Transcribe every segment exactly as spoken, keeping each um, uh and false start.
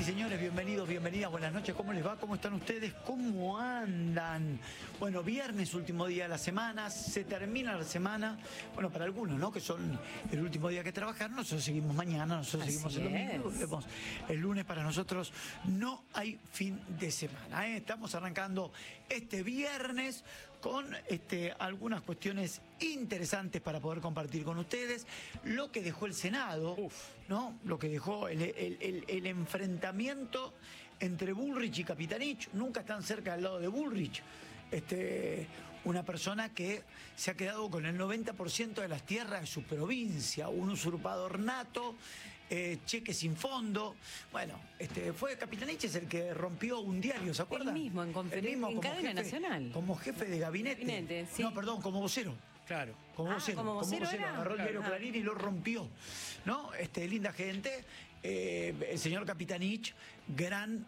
señores, bienvenidos, bienvenidas, buenas noches, ¿cómo les va? ¿Cómo están ustedes? ¿Cómo andan? Bueno, viernes, último día de la semana, se termina la semana, bueno, para algunos, ¿no? Que son el último día que trabajan, nosotros seguimos mañana, nosotros Así seguimos el domingo, es. vemos el lunes. Para nosotros no hay fin de semana, ¿eh? Estamos arrancando este viernes con este, algunas cuestiones interesantes para poder compartir con ustedes. Lo que dejó el Senado, Uf. ¿no? Lo que dejó el, el, el, el enfrentamiento entre Bullrich y Capitanich. Nunca están cerca al lado de Bullrich. Este, una persona que se ha quedado con el noventa por ciento de las tierras de su provincia, un usurpador nato, eh, cheque sin fondo. Bueno, este, fue Capitanich es el que rompió un diario, ¿se acuerdan? El mismo, en conferencia, en como cadena jefe, nacional. Como jefe de gabinete. Gabinete, sí. No, perdón, como vocero. Claro. Como Ah, vocero, ¿como vocero era? agarró el diario Claro. Clarín y lo rompió, ¿no? Este, linda gente, eh, el señor Capitanich, gran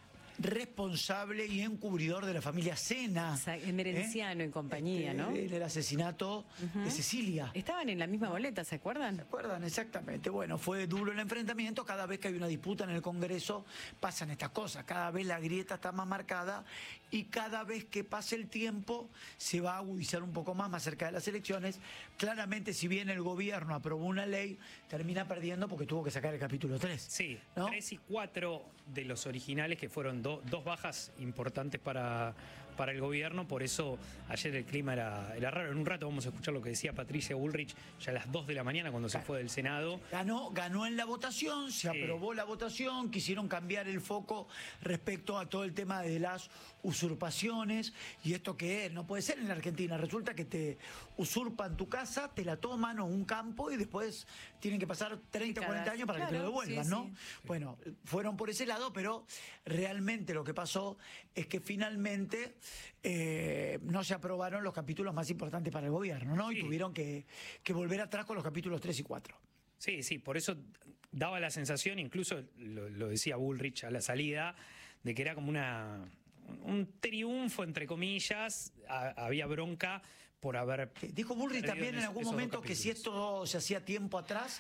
responsable y encubridor de la familia Sena. Exacto, Merenciano y compañía, ¿no? En el asesinato de Cecilia. Estaban en la misma boleta, ¿se acuerdan? ¿Se acuerdan? Exactamente. Bueno, fue duro el enfrentamiento. Cada vez que hay una disputa en el Congreso pasan estas cosas. Cada vez la grieta está más marcada y cada vez que pase el tiempo se va a agudizar un poco más, más cerca de las elecciones. Claramente, si bien el gobierno aprobó una ley, termina perdiendo porque tuvo que sacar el capítulo tres. Sí, ¿no? tres y cuatro de los originales, que fueron do- dos bajas importantes para, para el gobierno. Por eso ayer el clima era, era raro. En un rato vamos a escuchar lo que decía Patricia Bullrich ya a las dos de la mañana cuando se fue del Senado. Ganó, ganó en la votación, se Sí. aprobó la votación, quisieron cambiar el foco respecto a todo el tema de las usurpaciones. Y esto que es, no puede ser en la Argentina. Resulta que te usurpan tu casa, te la toman o un campo y después tienen que pasar treinta, Décadas. cuarenta años para que te lo Claro, devuelvan, sí, ¿no? sí. Bueno, fueron por ese lado, pero realmente lo que pasó es que finalmente eh, no se aprobaron los capítulos más importantes para el gobierno, ¿no? Y Sí. tuvieron que, que volver atrás con los capítulos tres y cuatro. Sí, sí, por eso daba la sensación, incluso lo, lo decía Bullrich a la salida, de que era como una un triunfo, entre comillas. A- había bronca por haber... Dijo Bullrich perdido también en esos- algún esos dos momento que si capítulos. esto se hacía tiempo atrás,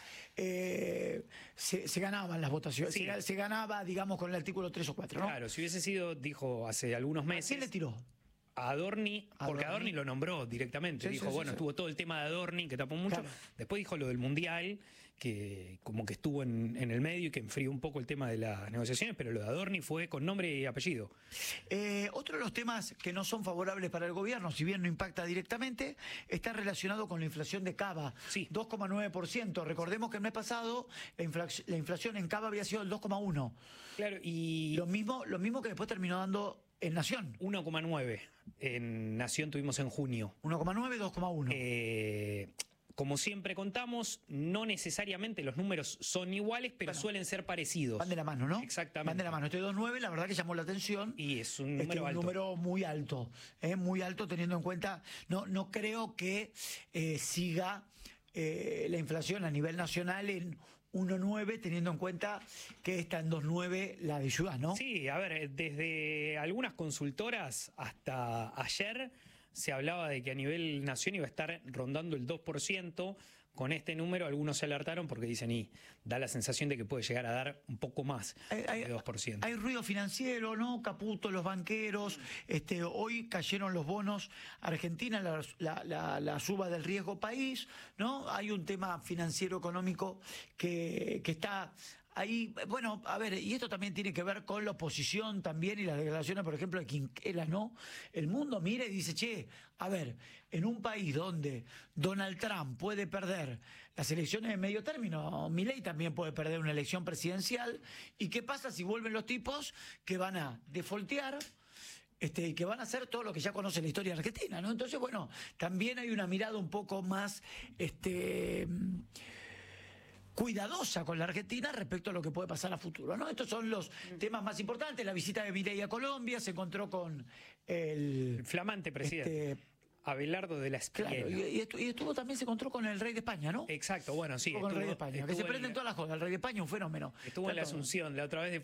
eh, se, se ganaban las votaciones, Sí. se, se ganaba, digamos, con el artículo tres o cuatro, ¿no? Claro, si hubiese sido, dijo hace algunos ¿A meses... quién le tiró? A Adorni, porque Adorni. Adorni lo nombró directamente. Sí, Dijo, sí, sí, bueno, sí. estuvo todo el tema de Adorni, que tapó mucho. Claro. Después dijo lo del Mundial, que como que estuvo en, en el medio y que enfrió un poco el tema de las negociaciones, pero lo de Adorni fue con nombre y apellido. Eh, otro de los temas que no son favorables para el gobierno, si bien no impacta directamente, está relacionado con la inflación de Cava. Sí. dos coma nueve por ciento. Recordemos que el mes pasado la, infla- la inflación en Cava había sido el dos coma uno. Claro, y Lo mismo, lo mismo que después terminó dando en Nación. uno coma nueve en Nación tuvimos en junio. uno coma nueve, dos coma uno. Eh, como siempre contamos, no necesariamente los números son iguales, pero Bueno, suelen ser parecidos. Van de la mano, ¿no? Exactamente. Van de la mano. Este dos coma nueve, la verdad que llamó la atención. Y es un Este, número un alto. número muy alto, ¿eh? Muy alto teniendo en cuenta, no, no creo que eh, siga eh, la inflación a nivel nacional en uno coma nueve, teniendo en cuenta que está en dos coma nueve la de Ciudad, ¿no? Sí, a ver, desde algunas consultoras hasta ayer se hablaba de que a nivel nación iba a estar rondando el dos por ciento. Con este número algunos se alertaron porque dicen, y da la sensación de que puede llegar a dar un poco más Hay, hay- de dos por ciento. hay ruido financiero, ¿no? Caputo, los banqueros. Este, hoy cayeron los bonos Argentina, la, la, la, la suba del riesgo país, ¿no? Hay un tema financiero económico que, que está ahí. Bueno, a ver, y esto también tiene que ver con la oposición también y las declaraciones, por ejemplo, de Quinquela, ¿no? El mundo mira y dice, che, a ver, en un país donde Donald Trump puede perder las elecciones de medio término, Milei también puede perder una elección presidencial. ¿Y qué pasa si vuelven los tipos que van a defoltear? Este, y que van a hacer todo lo que ya conoce la historia argentina, ¿no? Entonces, bueno, también hay una mirada un poco más este, cuidadosa con la Argentina respecto a lo que puede pasar a futuro, ¿no? Estos son los temas más importantes. La visita de Milei a Colombia, se encontró con el... El flamante presidente. este, Abelardo de la claro, Espriella. y, y estu- y estuvo también, se encontró con el rey de España, ¿no? Exacto, bueno, sí. Estuvo con el rey de estuvo- España, que se estuvo en prenden la- todas las cosas. El rey de España, un fenómeno. Estuvo en la Está todo- Asunción, la otra vez